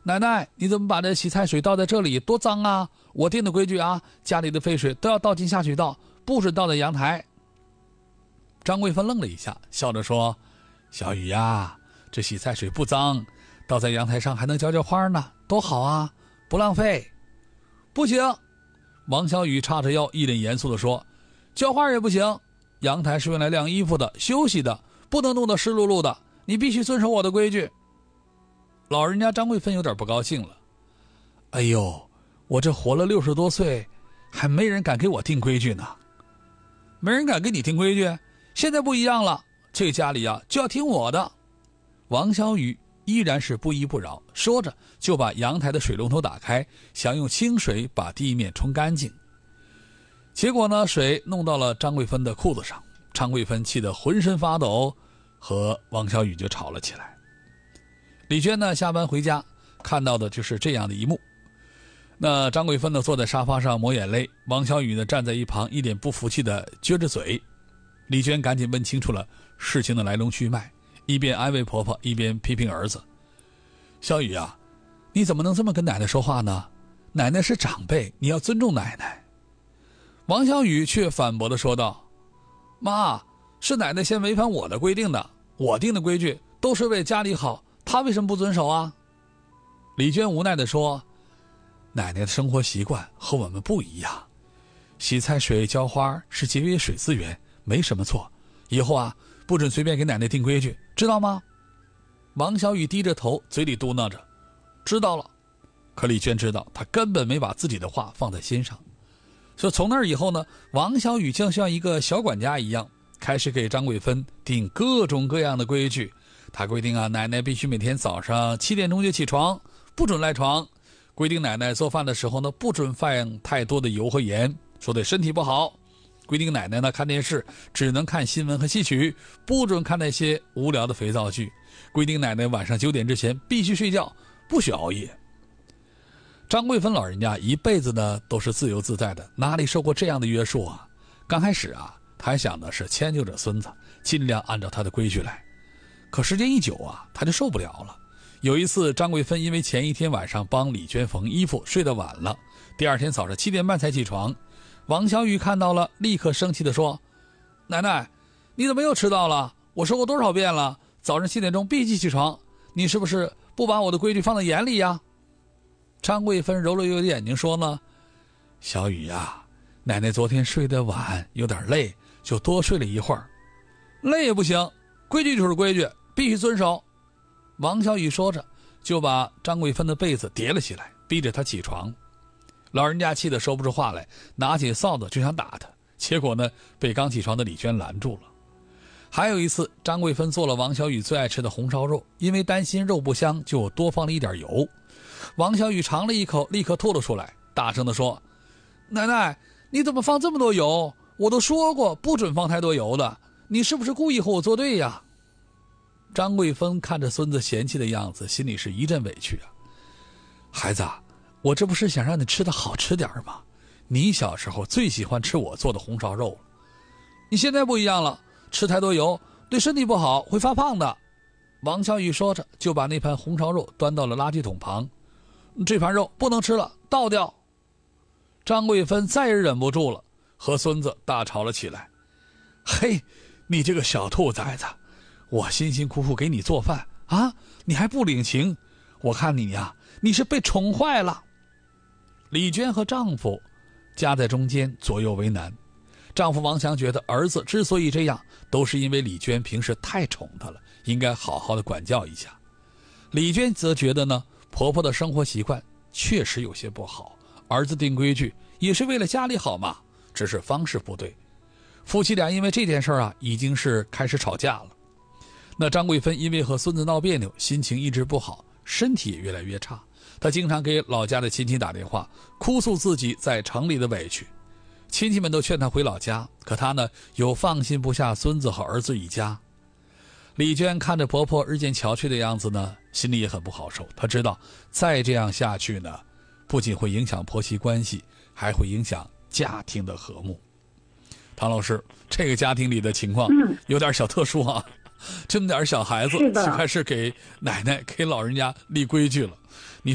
奶奶，你怎么把这洗菜水倒在这里？多脏啊！我定的规矩啊，家里的废水都要倒进下水道，不准倒在阳台。张桂芬愣了一下，笑着说：小雨呀，这洗菜水不脏，倒在阳台上还能浇浇花呢，多好啊，不浪费。不行，王小雨叉着腰，一脸严肃地说：浇花也不行，阳台是用来晾衣服的、休息的，不能弄得湿漉漉的，你必须遵守我的规矩。老人家张桂芬有点不高兴了。哎呦，我这活了60多岁，还没人敢给我定规矩呢。没人敢给你定规矩？现在不一样了，这家里啊就要听我的。王小雨依然是不依不饶，说着就把阳台的水龙头打开，想用清水把地面冲干净。结果呢，水弄到了张桂芬的裤子上，张桂芬气得浑身发抖，和王小雨就吵了起来。李娟呢，下班回家看到的就是这样的一幕。那张桂芬呢，坐在沙发上抹眼泪，王小雨呢站在一旁，一脸不服气的撅着嘴。李娟赶紧问清楚了事情的来龙去脉，一边安慰婆婆，一边批评儿子：小雨啊，你怎么能这么跟奶奶说话呢？奶奶是长辈，你要尊重奶奶。王小雨却反驳地说道：妈，是奶奶先违反我的规定的，我定的规矩都是为家里好，她为什么不遵守啊？李娟无奈地说：奶奶的生活习惯和我们不一样，洗菜水浇花是节约水资源，没什么错，以后啊不准随便给奶奶定规矩，知道吗？王小雨低着头，嘴里嘟囔着：知道了。可李娟知道她根本没把自己的话放在心上。说从那以后呢，王小雨就像一个小管家一样，开始给张桂芬定各种各样的规矩。他规定啊，奶奶必须每天早上7点钟就起床，不准赖床。规定奶奶做饭的时候呢，不准放太多的油和盐，说对身体不好。规定奶奶呢看电视只能看新闻和戏曲，不准看那些无聊的肥皂剧。规定奶奶晚上9点之前必须睡觉，不许熬夜。张桂芬老人家一辈子呢都是自由自在的，哪里受过这样的约束啊？刚开始啊，他还想的是迁就着孙子，尽量按照他的规矩来。可时间一久啊，他就受不了了。有一次，张桂芬因为前一天晚上帮李娟缝衣服睡得晚了，第二天早上7点半才起床。王小雨看到了，立刻生气地说：奶奶，你怎么又迟到了？我说过多少遍了，早上7点钟必须起床，你是不是不把我的规矩放在眼里呀？张桂芬揉了揉眼睛说呢：小雨呀，奶奶昨天睡得晚，有点累，就多睡了一会儿。累也不行，规矩就是规矩，必须遵守。王小雨说着，就把张桂芬的被子叠了起来，逼着她起床。老人家气得说不出话来，拿起扫帚就想打她，结果呢，被刚起床的李娟拦住了。还有一次，张桂芬做了王小雨最爱吃的红烧肉，因为担心肉不香，就多放了一点油。王小雨尝了一口，立刻吐了出来，大声地说：奶奶，你怎么放这么多油？我都说过不准放太多油的，你是不是故意和我作对呀？张桂芬看着孙子嫌弃的样子，心里是一阵委屈啊。孩子，我这不是想让你吃的好吃点吗？你小时候最喜欢吃我做的红烧肉了，你现在不一样了，吃太多油对身体不好，会发胖的。王小雨说着，就把那盘红烧肉端到了垃圾桶旁。这盘肉不能吃了，倒掉。张桂芬再也忍不住了，和孙子大吵了起来。嘿，你这个小兔崽子，我辛辛苦苦给你做饭啊，你还不领情？我看你呀，你是被宠坏了。李娟和丈夫夹在中间，左右为难。丈夫王祥觉得儿子之所以这样，都是因为李娟平时太宠他了，应该好好的管教一下。李娟则觉得呢，婆婆的生活习惯确实有些不好，儿子定规矩也是为了家里好嘛，只是方式不对。夫妻俩因为这件事啊，已经是开始吵架了。那张桂芬因为和孙子闹别扭，心情一直不好，身体也越来越差。她经常给老家的亲戚打电话，哭诉自己在城里的委屈。亲戚们都劝她回老家，可她呢，又放心不下孙子和儿子一家。李娟看着婆婆日渐憔悴的样子呢，心里也很不好受。她知道再这样下去呢，不仅会影响婆媳关系，还会影响家庭的和睦。唐老师，这个家庭里的情况有点小特殊啊，这么点小孩子就开始给奶奶给老人家立规矩了。